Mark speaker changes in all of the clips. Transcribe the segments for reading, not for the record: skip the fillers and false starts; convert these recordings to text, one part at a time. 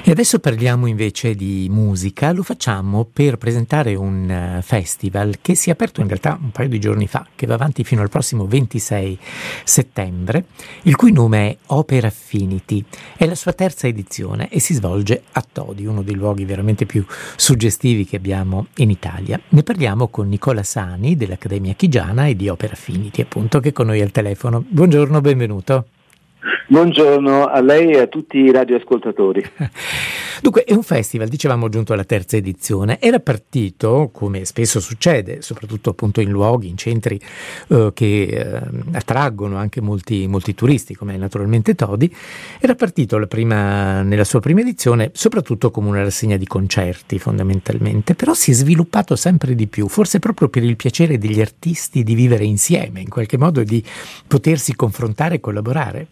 Speaker 1: E adesso parliamo invece di musica, lo facciamo per presentare un festival che si è aperto in realtà un paio di giorni fa, che va avanti fino al prossimo 26 settembre, il cui nome è Opera Affinity. È la sua terza edizione e si svolge a Todi, uno dei luoghi veramente più suggestivi che abbiamo in Italia. Ne parliamo con Nicola Sani dell'Accademia Chigiana e di Opera Affinity, appunto, che è con noi al telefono. Buongiorno, benvenuto.
Speaker 2: Buongiorno a lei e a tutti i radioascoltatori.
Speaker 1: Dunque, è un festival, dicevamo, giunto alla terza edizione. Era partito, come spesso succede, soprattutto appunto in luoghi, in centri che attraggono anche molti turisti, come naturalmente Todi. Era partito nella sua prima edizione soprattutto come una rassegna di concerti, fondamentalmente, però si è sviluppato sempre di più, forse proprio per il piacere degli artisti di vivere insieme, in qualche modo, e di potersi confrontare e collaborare.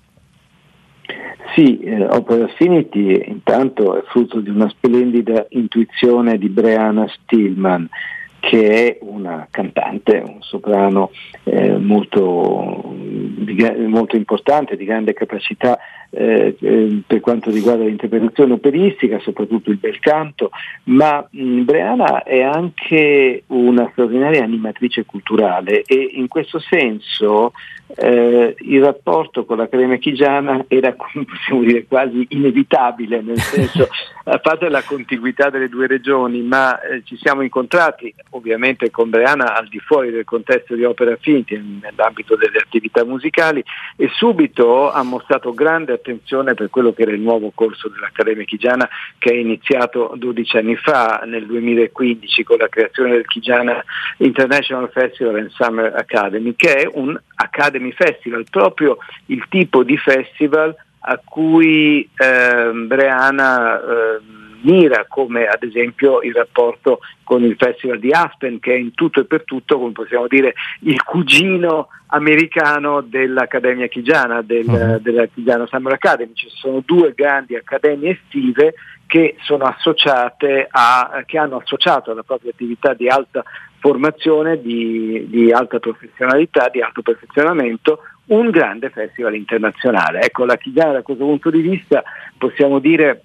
Speaker 2: Sì, Opera Affinity intanto è frutto di una splendida intuizione di Breana Stillman, che è una cantante, un soprano molto importante, di grande capacità per quanto riguarda l'interpretazione operistica, soprattutto il bel canto, ma Breana è anche una straordinaria animatrice culturale e in questo senso il rapporto con l'Accademia Chigiana era, come possiamo dire, quasi inevitabile, nel senso, a parte la contiguità delle due regioni, ma ci siamo incontrati ovviamente con Breana al di fuori del contesto di Opera Affinity, nell'ambito delle attività musicali, e subito ha mostrato grande attenzione per quello che era il nuovo corso dell'Accademia Chigiana, che è iniziato 12 anni fa, nel 2015, con la creazione del Chigiana International Festival and Summer Academy, che è un Academy Festival, proprio il tipo di festival a cui Breana mira, come ad esempio il rapporto con il Festival di Aspen, che è in tutto e per tutto, come possiamo dire, il cugino americano dell'Accademia Chigiana, della Chigiana Summer Academy. Ci sono due grandi accademie estive che sono che hanno associato alla propria attività di alta formazione, di alta professionalità, di alto perfezionamento, un grande festival internazionale. Ecco, la Chigiana da questo punto di vista possiamo dire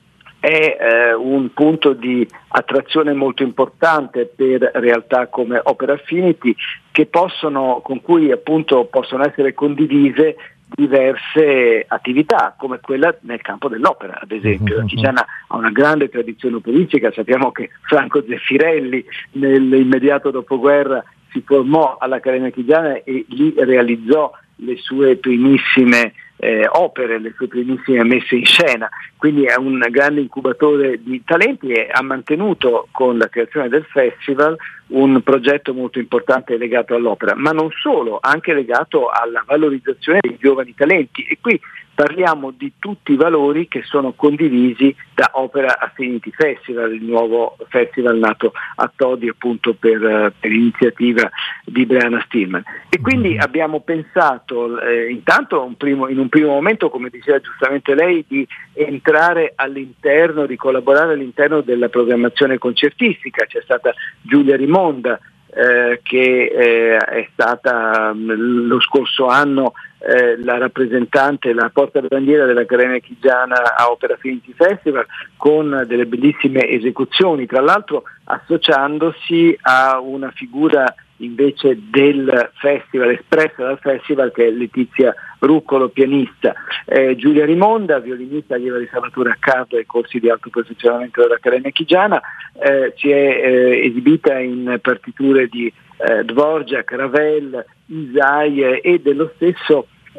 Speaker 2: è un punto di attrazione molto importante per realtà come Opera Affinity, con cui appunto possono essere condivise diverse attività, come quella nel campo dell'opera, ad esempio. La Chigiana ha una grande tradizione operistica, sappiamo che Franco Zeffirelli nell'immediato dopoguerra si formò all'Accademia Chigiana e lì realizzò le sue primissime opere, le sue primissime messe in scena, quindi è un grande incubatore di talenti e ha mantenuto con la creazione del festival un progetto molto importante legato all'opera, ma non solo, anche legato alla valorizzazione dei giovani talenti, e qui parliamo di tutti i valori che sono condivisi da Opera Affinity Festival, il nuovo festival nato a Todi appunto per iniziativa di Breana Stillman. E quindi abbiamo pensato intanto in un primo momento, come diceva giustamente lei, di entrare all'interno, di collaborare all'interno della programmazione concertistica. C'è stata Giulia Rimonda, che è stata lo scorso anno la rappresentante, la portabandiera dell'Accademia Chigiana a Opera Affinity Festival, con delle bellissime esecuzioni, tra l'altro associandosi a una figura invece del festival, espressa dal festival, che è Letizia Ruccolo, pianista. Giulia Rimonda, violinista, allieva di Salvatore Accardo ai corsi di alto perfezionamento dell'Accademia Chigiana, si è esibita in partiture di Dvorak, Ravel, Isai e dello stesso